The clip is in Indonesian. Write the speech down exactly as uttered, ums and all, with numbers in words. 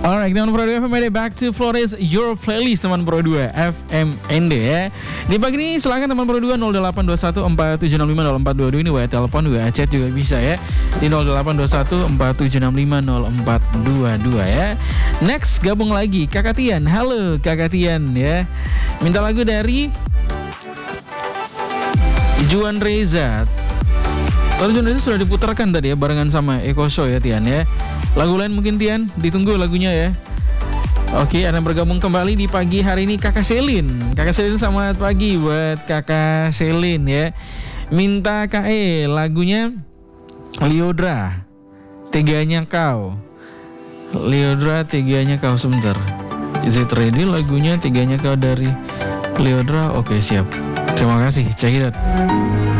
Alright, teman Pro dua F M N D, back to Flores Your Playlist teman Pro dua F M N D ya. Di pagi ini silakan teman Pro dua nol delapan dua satu empat tujuh enam lima nol empat dua dua, ini W A telepon, W A chat juga bisa ya. Di nol delapan dua satu empat tujuh enam lima nol empat dua dua ya. Next gabung lagi Kakak Tian. Halo Kakak Tian ya. Minta lagu dari Juan Reza. Lalu Juan Reza sudah diputarkan tadi ya barengan sama Eko Show ya Tian ya. Lagu lain mungkin Tian, ditunggu lagunya ya. Oke, ada yang bergabung kembali di pagi hari ini Kakak Selin. Kakak Selin selamat pagi buat Kakak Selin ya. Minta K E lagunya Liodra, Teganya Kau. Liodra, Teganya Kau, sebentar. Is it ready lagunya Teganya Kau dari Liodra? Oke, siap. Terima kasih, check it out.